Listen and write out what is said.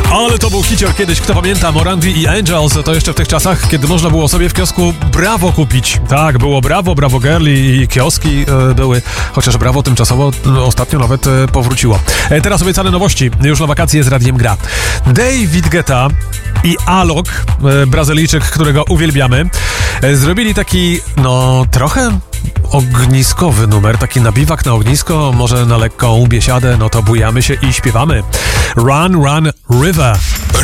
Ale to był hicior kiedyś, kto pamięta, Morandi i Angels, to jeszcze w tych czasach, kiedy można było sobie w kiosku Brawo kupić. Tak, było Brawo, Brawo Girl i kioski były, chociaż Brawo tymczasowo ostatnio nawet powróciło. Teraz obiecane nowości, już na wakacje z Radiem Gra. David Guetta i Alok, Brazylijczyk, którego uwielbiamy, zrobili taki, trochę ogniskowy numer, taki nabiwak na ognisko, może na lekką biesiadę, to bujamy się i śpiewamy. Run, Run, River.